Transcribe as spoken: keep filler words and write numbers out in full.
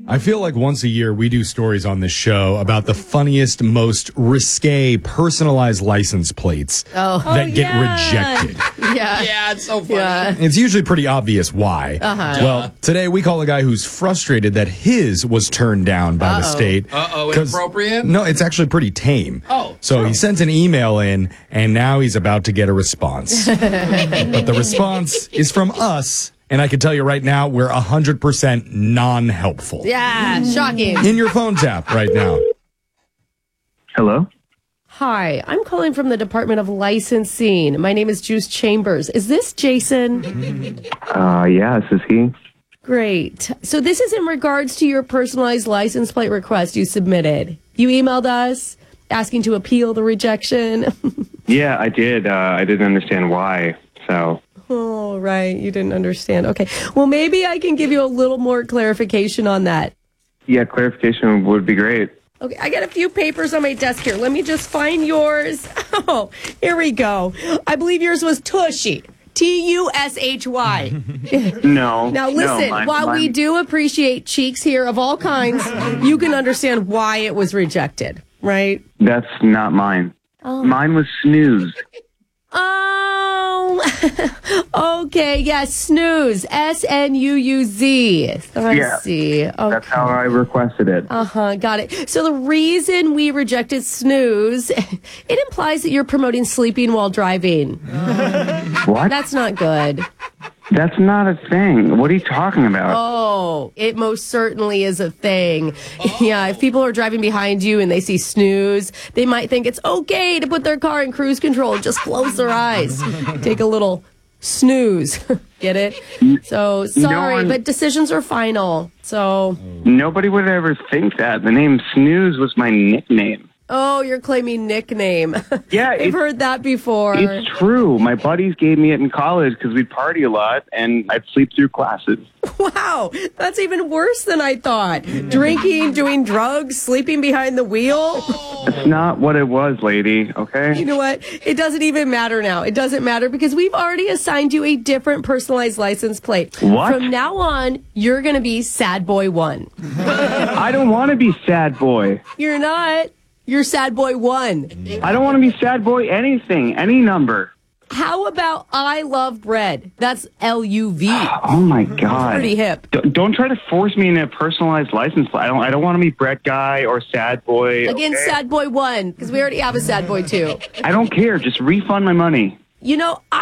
I feel like once a year we do stories on this show about the funniest, most risque, personalized license plates oh. that oh, get yeah. rejected. Yeah. Yeah, it's so funny. Yeah. It's usually pretty obvious why. Uh-huh. Well, today we call a guy who's frustrated that his was turned down by Uh-oh. the state. Uh-oh, 'Cause- inappropriate? No, it's actually pretty tame. Oh. So he sent an email in, and now he's about to get a response. But the response is from us. And I can tell you right now, we're one hundred percent non-helpful. Yeah, shocking. In your phone tap right now. Hello? Hi, I'm calling from the Department of Licensing. My name is Juice Chambers. Is this Jason? Uh, yeah, this is he. Great. So this is in regards to your personalized license plate request you submitted. You emailed us asking to appeal the rejection. Yeah, I did. Uh, I didn't understand why, so... Oh, right. You didn't understand. Okay. Well, maybe I can give you a little more clarification on that. Yeah, clarification would be great. Okay, I got a few papers on my desk here. Let me just find yours. Oh, here we go. I believe yours was Tushy. T U S H Y. No. Now, listen, no, mine, while mine, we do appreciate cheeks here of all kinds, you can understand why it was rejected, right? That's not mine. Oh. Mine was Snooze. Oh, okay. Yes, snooze. S N U U Z. Let's Yeah. see. Okay. That's how I requested it. Uh-huh, got it. So the reason we rejected snooze, it implies that you're promoting sleeping while driving. What? That's not good. That's not a thing. What are you talking about? Oh, it most certainly is a thing. Yeah, if people are driving behind you and they see snooze, they might think it's okay to put their car in cruise control and just close their eyes. Take a little snooze. Get it? So, sorry, No one- but decisions are final. So, Nobody would ever think that. The name Snooze was my nickname. oh, you're claiming nickname. Yeah, I've it's, heard that before. it's true. My buddies gave me it in college because we'd party a lot and I'd sleep through classes. Wow, that's even worse than I thought. Drinking, doing drugs, sleeping behind the wheel. That's not what it was, lady, okay? You know what? It doesn't even matter now. It doesn't matter because we've already assigned you a different personalized license plate. What? From now on, you're going to be Sad Boy one. I don't want to be Sad Boy. You're not. You're Sad Boy one. I don't want to be Sad Boy anything, any number. How about I Love Bread? That's L U V. Oh my God! Pretty hip. D- don't try to force me into a personalized license plate. I don't. I don't want to be Bread Guy or Sad Boy. Again, okay? Sad Boy one, because we already have a Sad Boy two. I don't care. Just refund my money. You know,